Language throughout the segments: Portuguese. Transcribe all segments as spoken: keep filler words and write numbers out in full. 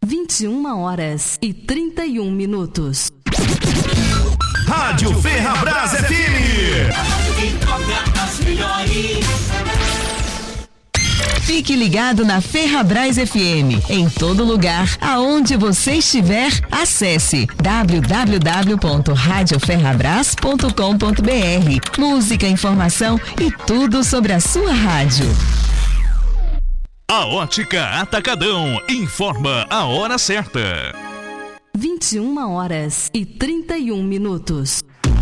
vinte e uma horas e trinta e um minutos. Rádio Ferrabras F M. Fique ligado na Ferrabras F M. Em todo lugar, aonde você estiver, acesse w w w ponto rádio ferrabras ponto com ponto b r. Música, informação e tudo sobre a sua rádio. A Ótica Atacadão informa a hora certa. vinte e uma horas e trinta e um minutos.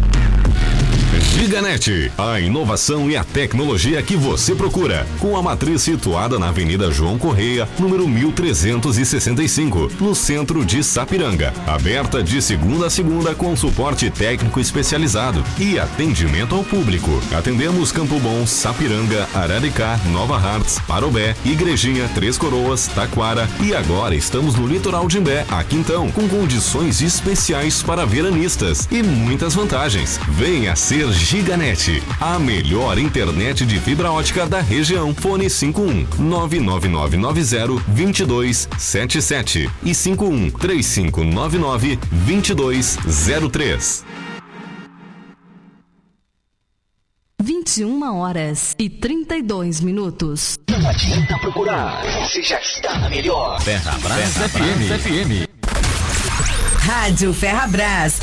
Giganet, a inovação e a tecnologia que você procura, com a matriz situada na Avenida João Correia, número mil trezentos e sessenta e cinco, no centro de Sapiranga. Aberta de segunda a segunda com suporte técnico especializado e atendimento ao público. Atendemos Campo Bom, Sapiranga, Araricá, Nova Hartz, Parobé, Igrejinha, Três Coroas, Taquara e agora estamos no litoral de Imbé, aqui então, com condições especiais para veranistas e muitas vantagens. Venha ser Giganet, a melhor internet de fibra ótica da região. Fone cinco um nove nove nove nove zero dois dois sete sete e cinco um três cinco nove nove dois dois zero três. vinte e uma horas e trinta e dois minutos. Não adianta procurar, você já está na melhor. Ferrabras F M. F M. Rádio Ferrabras.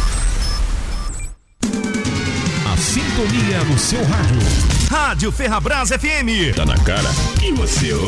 A sintonia do seu rádio. Rádio Ferrabras F M. Tá na cara. E você